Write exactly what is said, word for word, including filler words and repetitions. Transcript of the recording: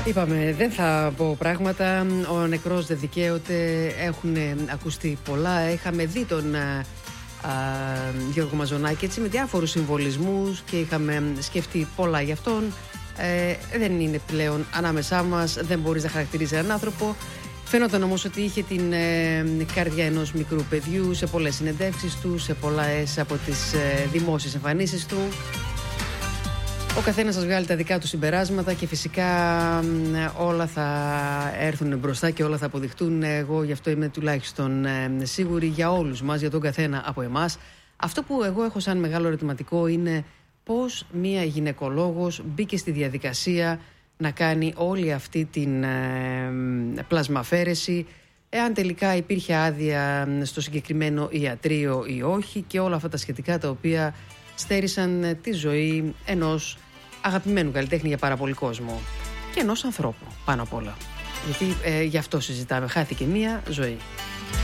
Είπαμε, δεν θα πω πράγματα. Ο νεκρός δεν δικαίωται. Έχουν ακουστεί πολλά. Είχαμε δει τον α, α, Γιώργο Μαζονάκη έτσι, με διάφορους συμβολισμούς και είχαμε σκεφτεί πολλά γι' αυτόν. Ε, δεν είναι πλέον ανάμεσά μας. Δεν μπορείς να χαρακτηρίζεις έναν άνθρωπο. Φαίνονταν όμως ότι είχε την ε, καρδιά ενός μικρού παιδιού σε πολλές συνεντεύξεις του, σε πολλές από τις ε, δημόσιες εμφανίσεις του. Ο καθένας σας βγάλει τα δικά του συμπεράσματα και φυσικά όλα θα έρθουν μπροστά και όλα θα αποδειχτούν. Εγώ γι' αυτό είμαι τουλάχιστον σίγουρη για όλους μας, για τον καθένα από εμάς. Αυτό που εγώ έχω σαν μεγάλο ερωτηματικό είναι πώς μία γυναικολόγος μπήκε στη διαδικασία να κάνει όλη αυτή την πλασμαφέρεση, εάν τελικά υπήρχε άδεια στο συγκεκριμένο ιατρείο ή όχι και όλα αυτά τα σχετικά τα οποία στέρισαν τη ζωή ενός αγαπημένου καλλιτέχνη για πάρα πολύ κόσμο και ενός ανθρώπου πάνω απ' όλα. Γιατί ε, γι' αυτό συζητάμε. Χάθηκε μία ζωή.